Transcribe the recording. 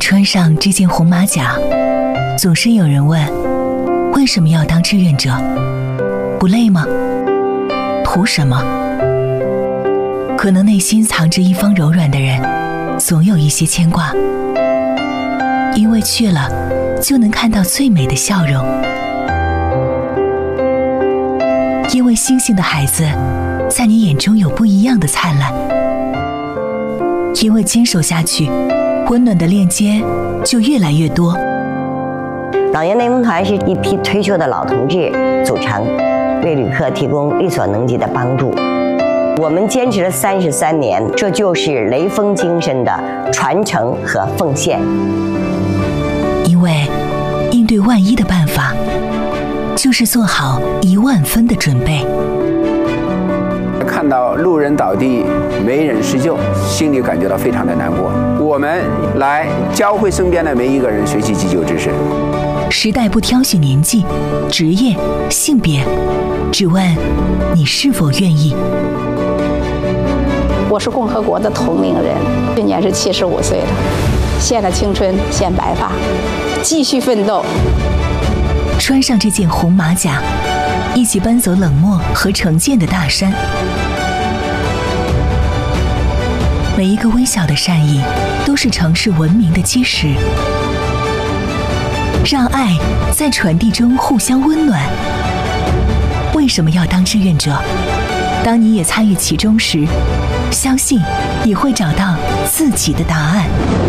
穿上这件红马甲，总是有人问，为什么要当志愿者？不累吗？图什么？可能内心藏着一方柔软的人，总有一些牵挂，因为去了就能看到最美的笑容，因为星星的孩子在你眼中有不一样的灿烂，因为坚守下去，温暖的链接就越来越多。 老年内蒙团是一批退休的老同志组成，为旅客提供力所能及的帮助。我们坚持了33年，这就是雷锋精神的传承和奉献。 因为应对万一的办法，就是做好10000分的准备。 看到路人倒地没人施救，心里感觉到非常的难过。我们来教会身边的每一个人学习急救知识。 时代不挑选年纪、职业、性别，只问你是否愿意。 我是共和国的同龄人，今年是75岁了，献了青春，献白发，继续奋斗。 穿上这件红马甲，一起奔走冷漠和成见的大山。每一个微小的善意，都是城市文明的基石。让爱在传递中互相温暖。为什么要当志愿者？当你也参与其中时，相信你会找到自己的答案。